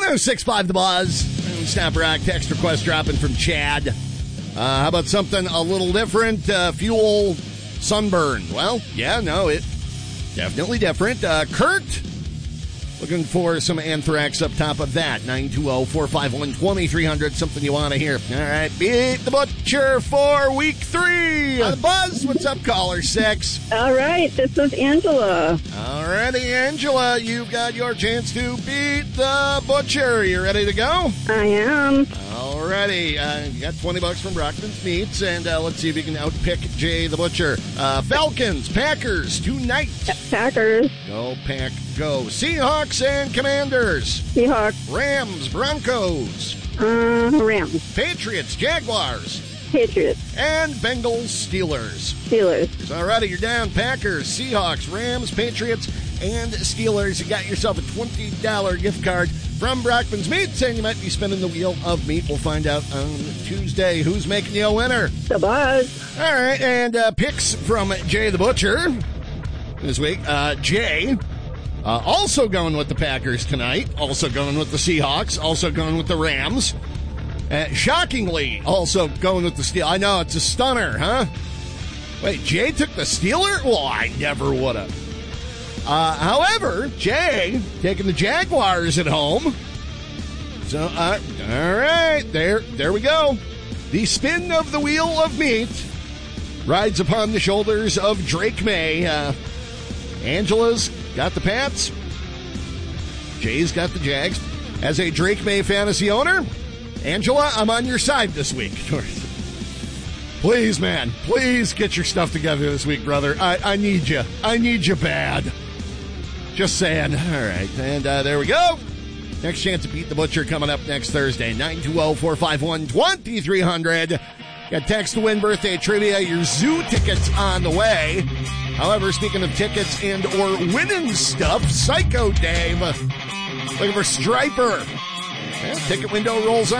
1065 The Buzz. Snap Rock text request dropping from Chad. How about something a little different? Fuel sunburn. Well, yeah, no, it definitely different. Kurt, looking for some Anthrax up top of that. 920-451-2300. Something you want to hear. All right, Beat the Butcher for week 3. The Buzz, what's up, caller 6? All right, this is Angela. All righty, Angela, you've got your chance to beat the Butcher. You ready to go? I am. All righty, you got $20 from Brockman's Meats, and let's see if you can outpick Jay the Butcher. Falcons, Packers, tonight. Packers. Go, Pack, go. Seahawks and Commanders. Seahawks. Rams, Broncos. Rams. Patriots, Jaguars. Patriots. And Bengals, Steelers. Steelers. All righty, you're down. Packers, Seahawks, Rams, Patriots, and Steelers. You got yourself a $20 gift card from Brockman's Meats, and you might be spinning the wheel of meat. We'll find out on Tuesday who's making you a winner. The Buzz. All right, and picks from Jay the Butcher this week. Jay, also going with the Packers tonight, also going with the Seahawks, also going with the Rams. Shockingly, also going with the Steelers. I know, it's a stunner, huh? Wait, Jay took the Steelers? Well, I never would have. However, Jay taking the Jaguars at home. So, all right, there we go. The spin of the wheel of meat rides upon the shoulders of Drake May. Angela's got the Pats. Jay's got the Jags. As a Drake May fantasy owner, Angela, I'm on your side this week. Please, man, please get your stuff together this week, brother. I need you. I need you bad. Just saying. All right, and there we go. Next chance to beat the Butcher coming up next Thursday, 920-451-2300. Got text to win birthday trivia, your zoo tickets on the way. However, speaking of tickets and or winning stuff, Psycho Dave looking for Striper. Yeah, ticket window rolls on.